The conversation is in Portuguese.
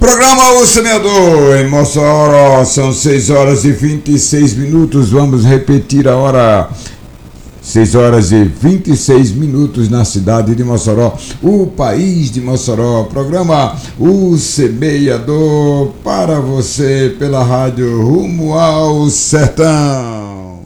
Programa O Semeador em Mossoró, são 6 horas e 26 minutos. Vamos repetir a hora. 6 horas e 26 minutos na cidade de Mossoró, o país de Mossoró. Programa O Semeador para você pela rádio Rumo ao Sertão.